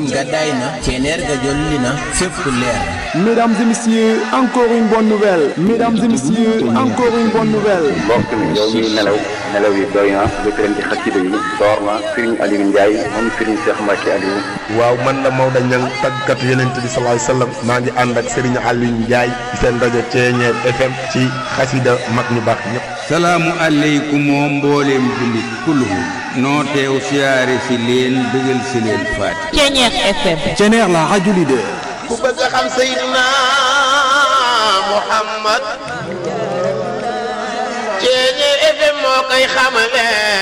gàddaay na ceneer ga jolli na fépp leer. Mesdames et messieurs, encore une bonne nouvelle. Mesdames et messieurs, encore une bonne nouvelle. mbokk mi yow miy nelaw yi doy na bëgg leen ci xasida yi door na Serigne Aliou Ndiaye moom Serigne Cheikh Mbacke Aliou. waaw man la Maodo Niang tàggat Yonent bi sallallahu alayhi wasallam maa ngi ànd ak Serigne Aliou Ndiaye ci seen rajo Ceeñeer FM ci xasida mag ñu baax ñëpp. salaamu aleykum moo mbooleem jullit kulluhu noo teew siyaare si leen bëggal si leen faati. Ceeñeer FM. Ceeñeer la radio leader. ku bëgg a xam Seydina Muhammad Ceeñeer FM moo koy xamale